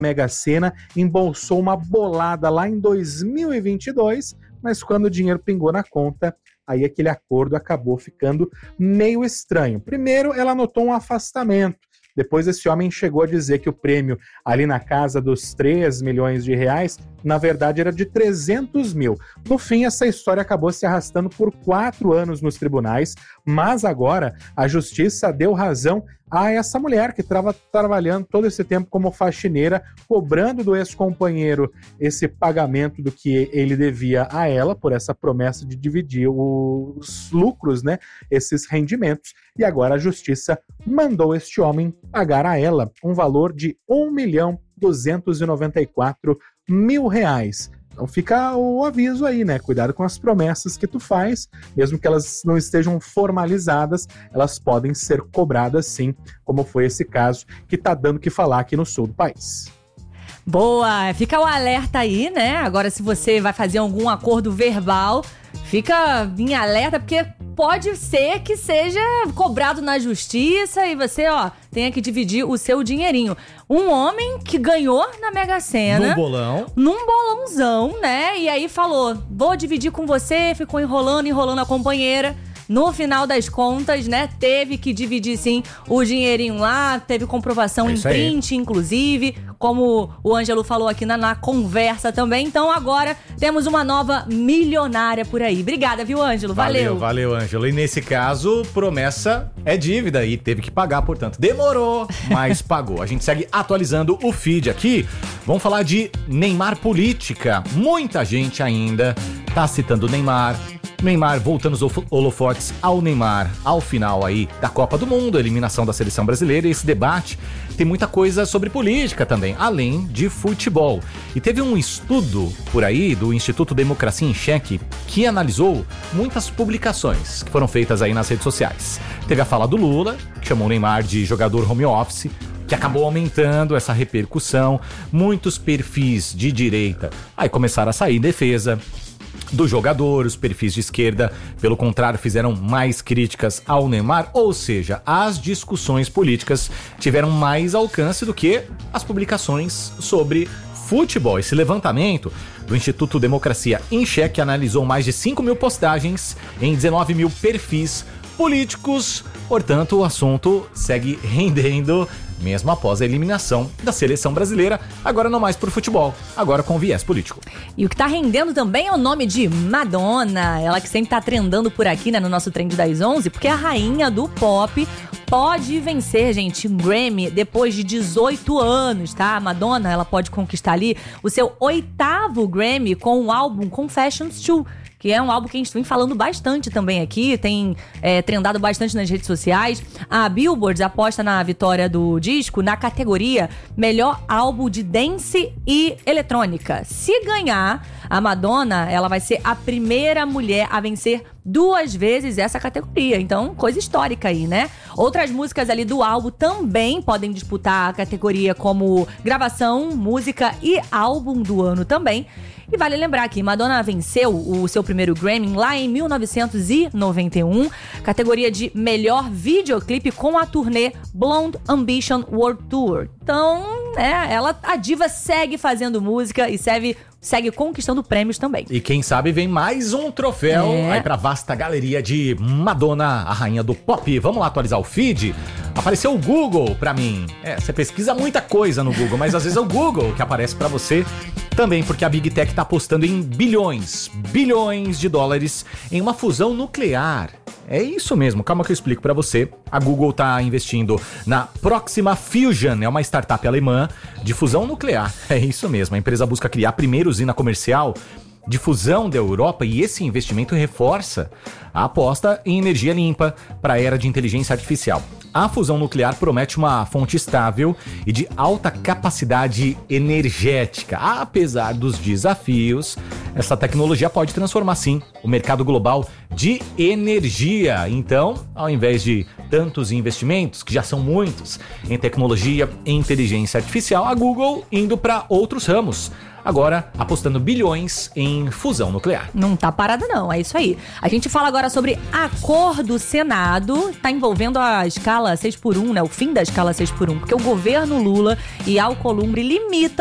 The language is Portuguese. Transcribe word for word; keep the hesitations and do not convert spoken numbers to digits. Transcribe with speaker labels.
Speaker 1: Mega Sena, embolsou uma bolada lá em dois mil e vinte e dois, mas quando o dinheiro pingou na conta, aí aquele acordo acabou ficando meio estranho. Primeiro, ela notou um afastamento. Depois esse homem chegou a dizer que o prêmio ali na casa dos três milhões de reais, na verdade era de trezentos mil. No fim, essa história acabou se arrastando por quatro anos nos tribunais, mas agora a justiça deu razão a essa mulher que estava trabalhando todo esse tempo como faxineira, cobrando do ex-companheiro esse pagamento do que ele devia a ela, por essa promessa de dividir os lucros, né, esses rendimentos. E agora a justiça mandou este homem pagar a ela um valor de um milhão duzentos e noventa e quatro mil reais. Então fica o aviso aí, né? Cuidado com as promessas que tu faz, mesmo que elas não estejam formalizadas, elas podem ser cobradas sim, como foi esse caso que tá dando o que falar aqui no sul do país.
Speaker 2: Boa! Fica o alerta aí, né? Agora, se você vai fazer algum acordo verbal, fica em alerta, porque pode ser que seja cobrado na justiça e você, ó, tenha que dividir o seu dinheirinho. Um homem que ganhou na Mega Sena.
Speaker 3: Num bolão.
Speaker 2: Num bolãozão, né? E aí falou, vou dividir com você, ficou enrolando, enrolando a companheira. No final das contas, né, teve que dividir sim o dinheirinho lá, teve comprovação
Speaker 3: é
Speaker 2: em print, aí. Inclusive, como o Ângelo falou aqui na, na conversa também. Então agora temos uma nova milionária por aí. Obrigada, viu, Ângelo? Valeu.
Speaker 3: Valeu, valeu, Ângelo. E nesse caso, promessa é dívida e teve que pagar, portanto. Demorou, mas pagou. A gente segue atualizando o feed aqui. Vamos falar de Neymar política. Muita gente ainda tá citando o Neymar. Neymar voltando os holofotes ao Neymar ao final aí da Copa do Mundo, eliminação da seleção brasileira, e esse debate tem muita coisa sobre política também, além de futebol. E teve um estudo por aí do Instituto Democracia em Cheque que analisou muitas publicações que foram feitas aí nas redes sociais. Teve a fala do Lula, que chamou o Neymar de jogador home office, que acabou aumentando essa repercussão. Muitos perfis de direita aí começaram a sair em defesa do jogador. Os perfis de esquerda, pelo contrário, fizeram mais críticas ao Neymar, ou seja, as discussões políticas tiveram mais alcance do que as publicações sobre futebol. Esse levantamento do Instituto Democracia em Cheque analisou mais de cinco mil postagens em dezenove mil perfis políticos, portanto o assunto segue rendendo mesmo após a eliminação da seleção brasileira, agora não mais por futebol, agora com viés político.
Speaker 2: E o que tá rendendo também é o nome de Madonna, ela que sempre tá trendando por aqui, né, no nosso Trend das onze, porque a rainha do pop pode vencer, gente, um Grammy depois de dezoito anos, tá? A Madonna, ela pode conquistar ali o seu oitavo Grammy com o álbum Confessions dois, que é um álbum que a gente vem falando bastante também aqui, tem é, trendado bastante nas redes sociais. A Billboard aposta na vitória do disco na categoria Melhor Álbum de Dance e Eletrônica. Se ganhar, a Madonna, ela vai ser a primeira mulher a vencer duas vezes essa categoria. Então, coisa histórica aí, né? Outras músicas ali do álbum também podem disputar a categoria como gravação, música e álbum do ano também. E vale lembrar que Madonna venceu o seu primeiro Grammy lá em mil novecentos e noventa e um, categoria de melhor videoclipe com a turnê Blonde Ambition World Tour. Então, né, ela, a diva segue fazendo música e segue, segue conquistando prêmios também.
Speaker 3: E quem sabe vem mais um troféu é. aí pra vasta galeria de Madonna, a rainha do pop. Vamos lá atualizar o feed? Apareceu o Google pra mim. É, você pesquisa muita coisa no Google, mas às vezes é o Google que aparece pra você também, porque a Big Tech tá apostando em bilhões, bilhões de dólares em uma fusão nuclear. É isso mesmo, calma que eu explico pra você. A Google tá investindo na Proxima Fusion, é uma startup alemã de fusão nuclear. É isso mesmo, a empresa busca criar a primeira usina comercial de fusão da Europa, e esse investimento reforça a aposta em energia limpa para a era de inteligência artificial. A fusão nuclear promete uma fonte estável e de alta capacidade energética. Apesar dos desafios, essa tecnologia pode transformar sim o mercado global de energia. Então, ao invés de tantos investimentos, que já são muitos, em tecnologia e inteligência artificial, a Google indo para outros ramos. Agora, apostando bilhões em fusão nuclear.
Speaker 2: Não tá parada não, é isso aí. A gente fala agora sobre a cor do Senado, tá envolvendo a escala escala seis por um, né? O fim da escala seis por um, porque o governo Lula e Alcolumbre limitam